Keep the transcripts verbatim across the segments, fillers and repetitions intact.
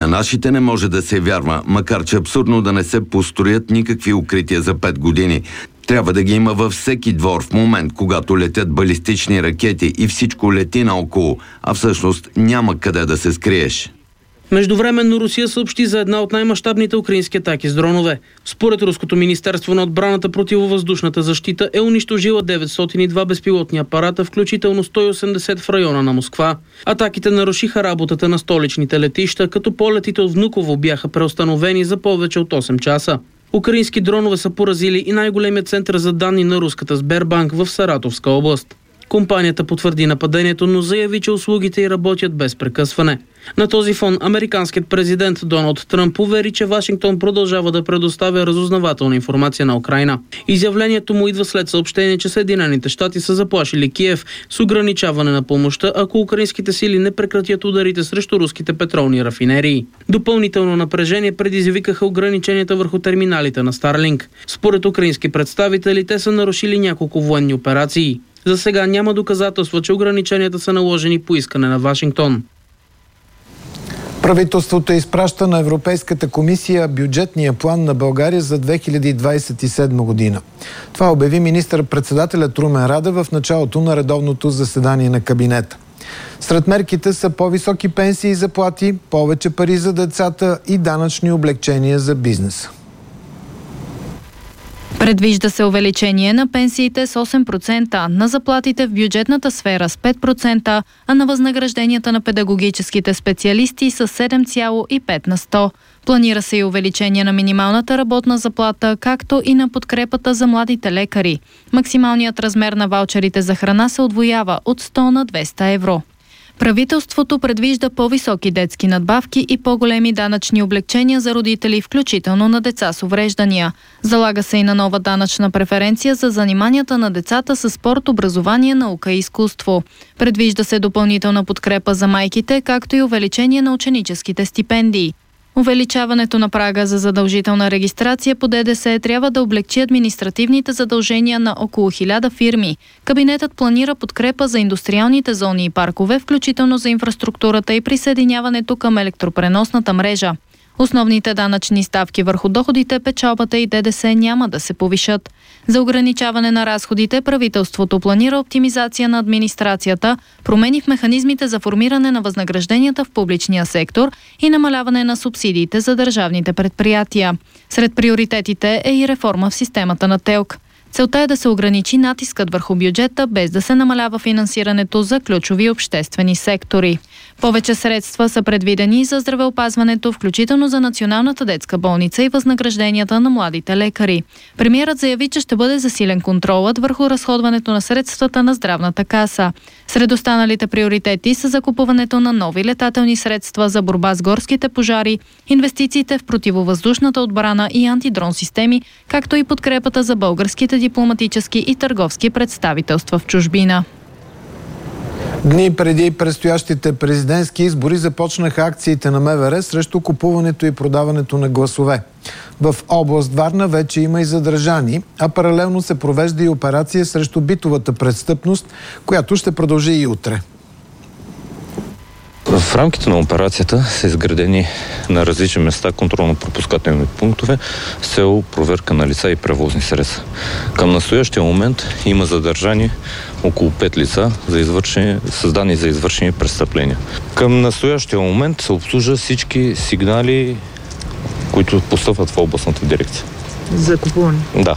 нашите не може да се вярва, макар че абсурдно да не се построят никакви укрития за пет години. Трябва да ги има във всеки двор в момент, когато летят балистични ракети и всичко лети наоколо, а всъщност няма къде да се скриеш. Междувременно Русия съобщи за една от най-мащабните украински атаки с дронове. Според Руското министерство на отбраната, противовъздушната защита е унищожила деветстотин и два безпилотни апарата, включително сто и осемдесет в района на Москва. Атаките нарушиха работата на столичните летища, като полетите от Внуково бяха преустановени за повече от осем часа. Украински дронове са поразили и най-големият център за данни на руската Сбербанк в Саратовска област. Компанията потвърди нападението, но заяви, че услугите й работят без прекъсване. На този фон американският президент Доналд Тръмп увери, че Вашингтон продължава да предоставя разузнавателна информация на Украйна. Изявлението му идва след съобщение, че Съединените щати са заплашили Киев с ограничаване на помощта, ако украинските сили не прекратят ударите срещу руските петролни рафинерии. Допълнително напрежение предизвикаха ограниченията върху терминалите на Старлинг. Според украински представители, те са нарушили няколко военни операции. За сега няма доказателства, че ограниченията са наложени по искане на Вашингтон. Правителството изпраща на Европейската комисия бюджетния план на България за две хиляди двадесет и седма година. Това обяви министър-председателят Румен Радев в началото на редовното заседание на кабинета. Сред мерките са по-високи пенсии и заплати, повече пари за децата и данъчни облекчения за бизнеса. Предвижда се увеличение на пенсиите с осем процента, на заплатите в бюджетната сфера с пет процента, а на възнагражденията на педагогическите специалисти с седем цяло и пет на сто. Планира се и увеличение на минималната работна заплата, както и на подкрепата за младите лекари. Максималният размер на ваучерите за храна се удвоява от сто на двеста евро. Правителството предвижда по-високи детски надбавки и по-големи данъчни облекчения за родители, включително на деца с увреждания. Залага се и на нова данъчна преференция за заниманията на децата със спорт, образование, наука и изкуство. Предвижда се допълнителна подкрепа за майките, както и увеличение на ученическите стипендии. Увеличаването на прага за задължителна регистрация по ДДС трябва да облекчи административните задължения на около хиляда фирми. Кабинетът планира подкрепа за индустриалните зони и паркове, включително за инфраструктурата и присъединяването към електропреносната мрежа. Основните данъчни ставки върху доходите, печалбата и ДДС няма да се повишат. За ограничаване на разходите правителството планира оптимизация на администрацията, промени в механизмите за формиране на възнагражденията в публичния сектор и намаляване на субсидиите за държавните предприятия. Сред приоритетите е и реформа в системата на ТЕЛК. Целта е да се ограничи натискът върху бюджета, без да се намалява финансирането за ключови обществени сектори. Повече средства са предвидени за здравеопазването, включително за Националната детска болница и възнагражденията на младите лекари. Премиерът заяви, че ще бъде засилен контролът върху разходването на средствата на здравната каса. Сред останалите приоритети са закупуването на нови летателни средства за борба с горските пожари, инвестициите в противовъздушната отбрана и антидрон системи, както и подкрепата за българските дипломатически и търговски представителства в чужбина. Дни преди предстоящите президентски избори започнаха акциите на МВР срещу купуването и продаването на гласове. В област Варна вече има и задържани, а паралелно се провежда и операция срещу битовата престъпност, която ще продължи и утре. В рамките на операцията са изградени на различни места контролно-пропускателни пунктове с цел проверка на лица и превозни средства. Към настоящия момент има задържани около пет лица за извършени, създани за извършени престъпления. Към настоящия момент се обслужа всички сигнали, които постъпват в областната дирекция. За купуване? Да.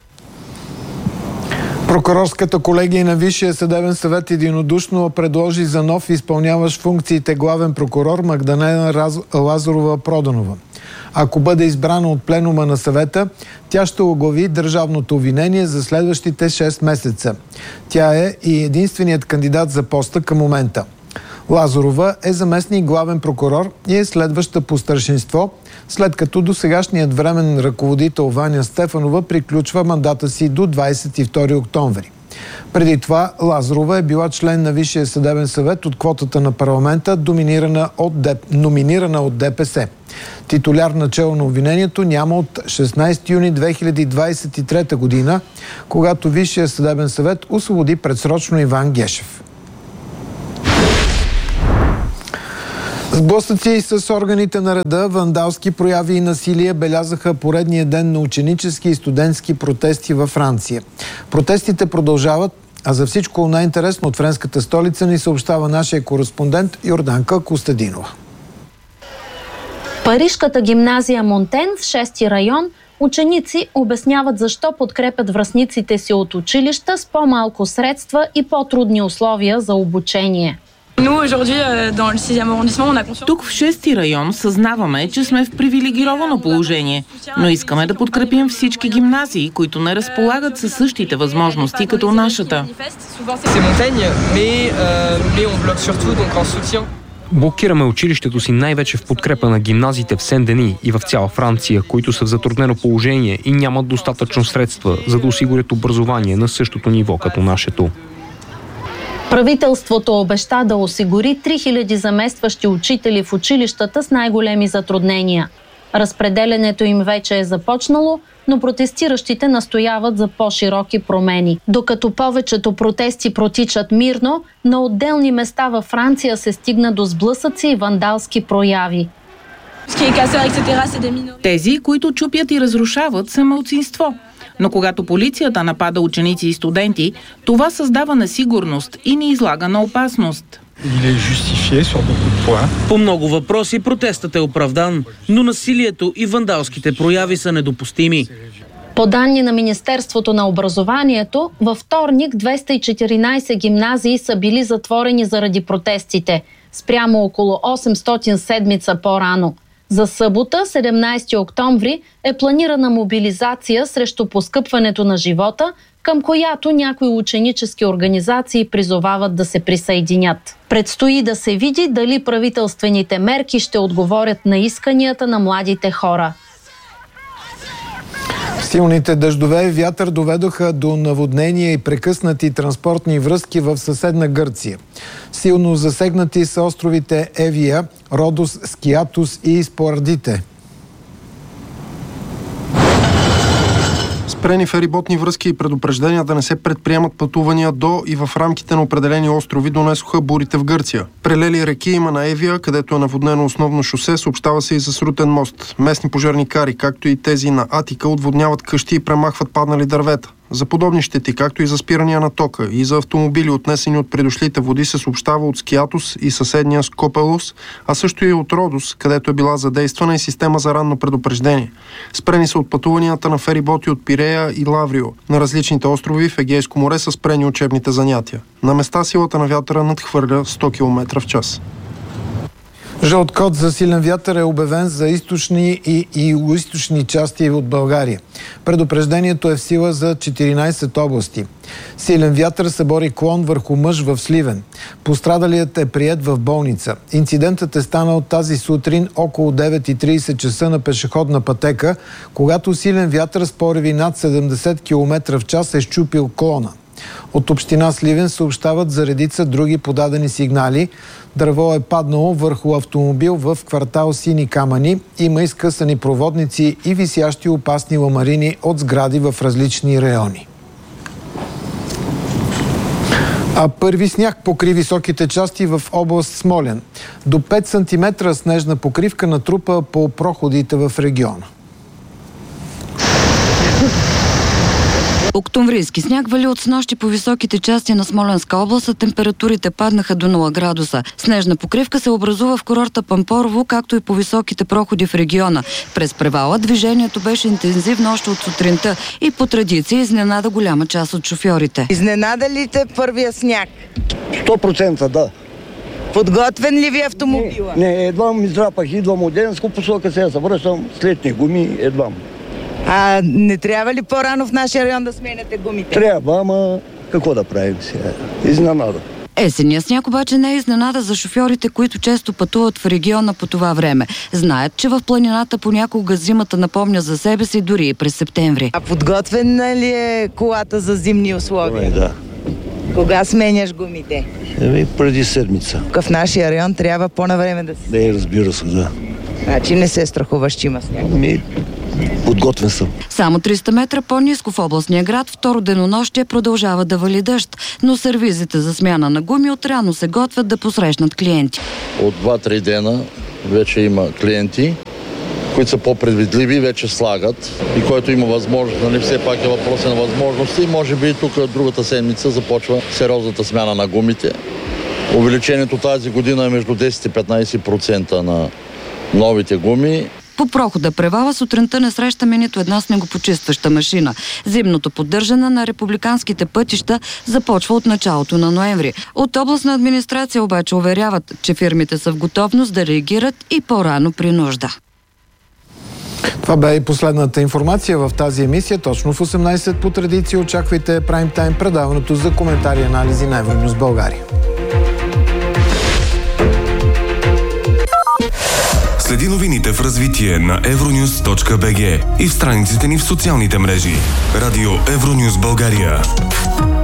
Прокурорската колегия на Висшия съдебен съвет единодушно предложи за нов изпълняващ функциите главен прокурор Магдалена Лазарова-Проданова. Ако бъде избрана от пленума на съвета, тя ще оглави държавното обвинение за следващите шест месеца. Тя е и единственият кандидат за поста към момента. Лазарова е заместник главен прокурор и е следваща по старшинство, след като досегашният временен ръководител Ваня Стефанова приключва мандата си до двадесет и втори октомври. Преди това Лазарова е била член на Висшия съдебен съвет от квотата на парламента, доминирана от Д... номинирана от ДПС. Титуляр начело на обвинението няма от шестнадесети юни две хиляди двадесет и трета година, когато Висшия съдебен съвет освободи предсрочно Иван Гешев. Сблъсъци с органите на реда, вандалски прояви и насилие белязаха поредния ден на ученически и студентски протести във Франция. Протестите продължават, а за всичко най-интересно от френската столица ни съобщава нашия кореспондент Йорданка Костадинова. Парижката гимназия Монтен в шести район ученици обясняват защо подкрепят връстниците си от училища с по-малко средства и по-трудни условия за обучение. Тук в шести район съзнаваме, че сме в привилегировано положение, но искаме да подкрепим всички гимназии, които не разполагат със същите възможности като нашата. Блокираме училището си най-вече в подкрепа на гимназиите в Сен-Дени и в цяла Франция, които са в затруднено положение и нямат достатъчно средства, за да осигурят образование на същото ниво като нашето. Правителството обеща да осигури три хиляди заместващи учители в училищата с най-големи затруднения. Разпределянето им вече е започнало, но протестиращите настояват за по-широки промени. Докато повечето протести протичат мирно, на отделни места във Франция се стигна до сблъсъци и вандалски прояви. Тези, които чупят и разрушават, са малцинство. Но когато полицията напада ученици и студенти, това създава несигурност и ни излага на опасност. По много въпроси протестът е оправдан, но насилието и вандалските прояви са недопустими. По данни на Министерството на образованието, във вторник двеста и четиринайсет гимназии са били затворени заради протестите, спрямо около осемстотин седмица по-рано. За събота, седемнайсети октомври, е планирана мобилизация срещу поскъпването на живота, към която някои ученически организации призовават да се присъединят. Предстои да се види дали правителствените мерки ще отговорят на исканията на младите хора. Силните дъждове и вятър доведоха до наводнения и прекъснати транспортни връзки в съседна Гърция. Силно засегнати са островите Евия, Родос, Скиатос и Спорадите. Спрени фериботни връзки и предупреждения да не се предприемат пътувания до и в рамките на определени острови донесоха бурите в Гърция. Прелели реки има на Евия, където е наводнено основно шосе, съобщава се и за срутен мост. Местни пожарникари, както и тези на Атика, отводняват къщи и премахват паднали дървета. За подобни щети, както и за спирания на тока и за автомобили, отнесени от предошлите води, се съобщава от Скиатос и съседния Скопелос, а също и от Родос, където е била задействана и система за ранно предупреждение. Спрени са от пътуванията на фериботи от Пирея и Лаврио. На различните острови в Егейско море са спрени учебните занятия. На места силата на вятъра надхвърля сто километра в час. Жълт код за силен вятър е обявен за източни и югоизточни части от България. Предупреждението е в сила за четиринайсет области. Силен вятър събори клон върху мъж в Сливен. Пострадалият е приет в болница. Инцидентът е станал тази сутрин около девет и трийсет часа на пешеходна пътека, когато силен вятър с пориви над седемдесет километра в час е счупил клона. От община Сливен съобщават за редица други подадени сигнали. Дърво е паднало върху автомобил в квартал Сини камъни. Има изкъсани проводници и висящи опасни ламарини от сгради в различни райони. А първи сняг покри високите части в област Смолян. До пет сантиметра снежна покривка натрупа по проходите в региона. Октомврийски сняг вали от снощи по високите части на Смолянска област, а температурите паднаха до нула градуса. Снежна покривка се образува в курорта Пампорово, както и по високите проходи в региона. През превала движението беше интензивно още от сутринта и по традиция изненада голяма част от шофьорите. Изненада ли те първия сняг? сто процента да. Подготвен ли ви автомобила? Не, не, едвам издрапах, идвам от Денско посока, сега се връщам с летни гуми, едвам. А не трябва ли по-рано в нашия район да сменяте гумите? Трябва, ама какво да правим сега? Изненада. Есения сняг обаче не е изненада за шофьорите, които често пътуват в региона по това време. Знаят, че в планината понякога зимата напомня за себе си дори и през септември. А подготвена ли е колата за зимни условия? Да. Кога сменяш гумите? Еми, преди седмица. В нашия район трябва по-навреме да си... Да, разбира се, да. Значи не се страхуваш, че има сняг? Ми, Подготвен съм. Само триста метра по-ниско в областния град второ денонощие продължава да вали дъжд, но сервизите за смяна на гуми отрано се готвят да посрещнат клиенти. От два-три дена вече има клиенти, които са по-предвидливи, вече слагат и който има възможност, нали, все пак е въпрос на възможности. Може би тук другата седмица започва сериозната смяна на гумите. Увеличението тази година е между десет и петнайсет процента на новите гуми. По прохода Превала сутринта не срещаме нито една снегопочистваща машина. Зимното поддържане на републиканските пътища започва от началото на ноември. От областна администрация обаче уверяват, че фирмите са в готовност да реагират и по-рано при нужда. Това бе и последната информация в тази емисия. Точно в осемнайсет по традиция очаквайте Прайм Тайм, предаването за коментари и анализи на Евронюс България. Следи новините в развитие на евронюс точка би джи и в страниците ни в социалните мрежи. Радио Евронюс България.